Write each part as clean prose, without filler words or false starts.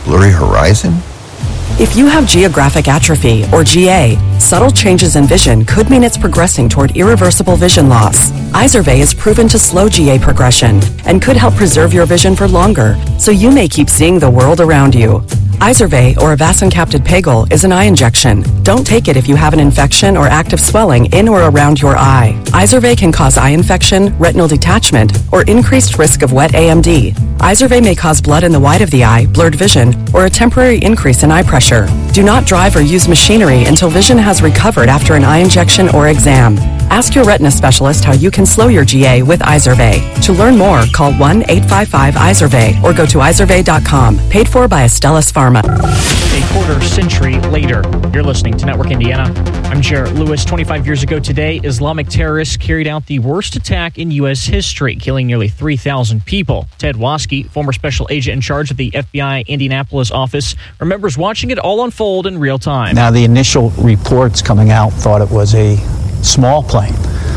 blurry horizon? If you have geographic atrophy, or GA, subtle changes in vision could mean it's progressing toward irreversible vision loss. Izervay is proven to slow GA progression and could help preserve your vision for longer, so you may keep seeing the world around you. Izervay, or avacincaptad pegol, is an eye injection. Don't take it if you have an infection or active swelling in or around your eye. Izervay can cause eye infection, retinal detachment, or increased risk of wet AMD. Izervay may cause blood in the white of the eye, blurred vision, or a temporary increase in eye pressure. Do not drive or use machinery until vision has recovered after an eye injection or exam. Ask your retina specialist how you can slow your GA with Izervay. To learn more, call 1-855-IZERVAY or go to izervay.com. Paid for by Astellas Pharma. A quarter century later, you're listening to Network Indiana. I'm Jarrett Lewis. 25 years ago today, Islamic terrorists carried out the worst attack in U.S. history, killing nearly 3,000 people. Ted Waske, former special agent in charge of the FBI Indianapolis office, remembers watching it all unfold in real time. Now, the initial reports coming out thought it was a small plane,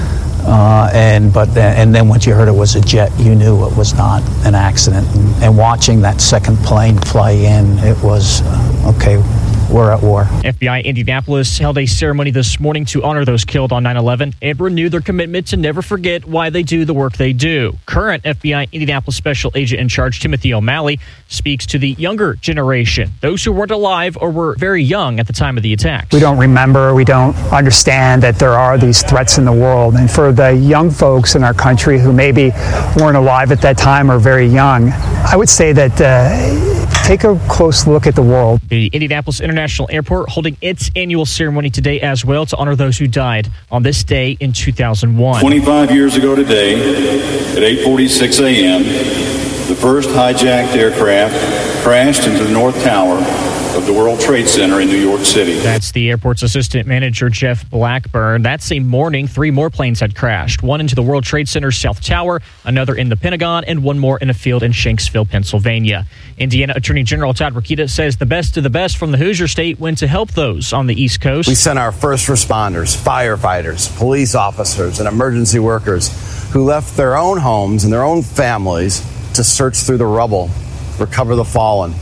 and then once you heard it was a jet, you knew it was not an accident. And watching that second plane fly in, it was okay. We're at war. FBI Indianapolis held a ceremony this morning to honor those killed on 9/11 and renew their commitment to never forget why they do the work they do. Current FBI Indianapolis Special Agent in Charge Timothy O'Malley speaks to the younger generation, those who weren't alive or were very young at the time of the attack. We don't remember, we don't understand that there are these threats in the world. And for the young folks in our country who maybe weren't alive at that time or very young, I would say that take a close look at the world. The Indianapolis International Airport holding its annual ceremony today as well to honor those who died on this day in 2001. 25 years ago today, at 8:46 a.m., the first hijacked aircraft crashed into the North Tower of the World Trade Center in New York City. That's the airport's assistant manager, Jeff Blackburn. That same morning, 3 more planes had crashed. One into the World Trade Center's South Tower, another in the Pentagon, and one more in a field in Shanksville, Pennsylvania. Indiana Attorney General Todd Rokita says the best of the best from the Hoosier State went to help those on the East Coast. We sent our first responders, firefighters, police officers, and emergency workers who left their own homes and their own families to search through the rubble, recover the fallen,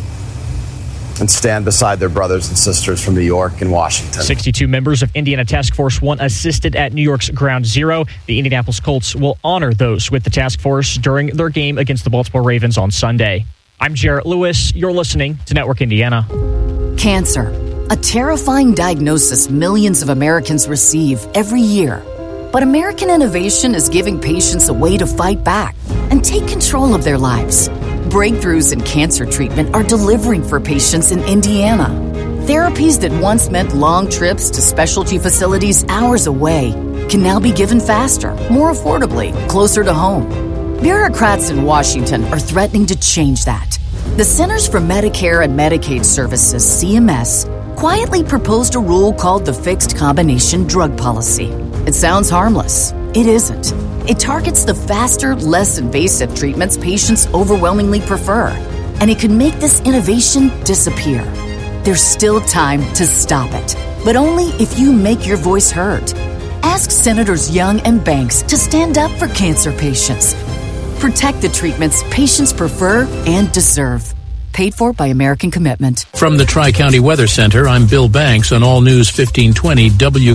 and stand beside their brothers and sisters from New York and Washington. 62 members of Indiana Task Force 1 assisted at New York's Ground Zero. The Indianapolis Colts will honor those with the task force during their game against the Baltimore Ravens on Sunday. I'm Jarrett Lewis. You're listening to Network Indiana. Cancer, a terrifying diagnosis millions of Americans receive every year. But American innovation is giving patients a way to fight back and take control of their lives. Breakthroughs in cancer treatment are delivering for patients in Indiana. Therapies that once meant long trips to specialty facilities hours away can now be given faster, more affordably, closer to home. Bureaucrats in Washington are threatening to change that. The Centers for Medicare and Medicaid Services, CMS, quietly proposed a rule called the Fixed Combination Drug Policy. It sounds harmless. It isn't. It targets the faster, less invasive treatments patients overwhelmingly prefer, and it could make this innovation disappear. There's still time to stop it, but only if you make your voice heard. Ask Senators Young and Banks to stand up for cancer patients. Protect the treatments patients prefer and deserve. Paid for by American Commitment. From the Tri-County Weather Center, I'm Bill Banks on All News 1520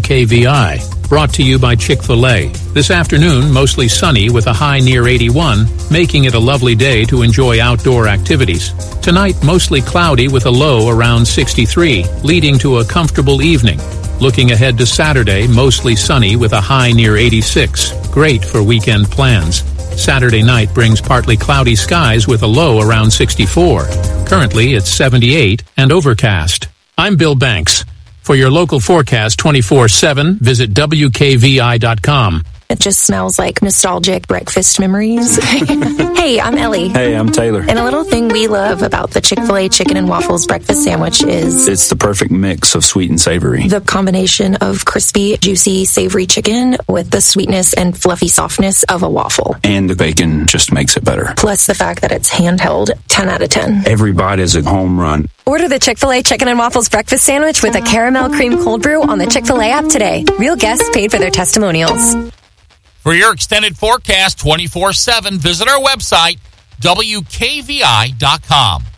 WKVI. Brought to you by Chick-fil-A. This afternoon, mostly sunny with a high near 81, making it a lovely day to enjoy outdoor activities. Tonight, mostly cloudy with a low around 63, leading to a comfortable evening. Looking ahead to Saturday, mostly sunny with a high near 86. Great for weekend plans. Saturday night brings partly cloudy skies with a low around 64. Currently, it's 78 and overcast. I'm Bill Banks. For your local forecast 24/7, visit WKVI.com. It just smells like nostalgic breakfast memories. Hey, I'm Ellie. Hey, I'm Taylor. And a little thing we love about the Chick-fil-A Chicken and Waffles breakfast sandwich is... it's the perfect mix of sweet and savory. The combination of crispy, juicy, savory chicken with the sweetness and fluffy softness of a waffle. And the bacon just makes it better. Plus the fact that it's handheld, 10 out of 10. Every bite is a home run. Order the Chick-fil-A Chicken and Waffles breakfast sandwich with a caramel cream cold brew on the Chick-fil-A app today. Real guests paid for their testimonials. For your extended forecast 24/7, visit our website, WKVI.com.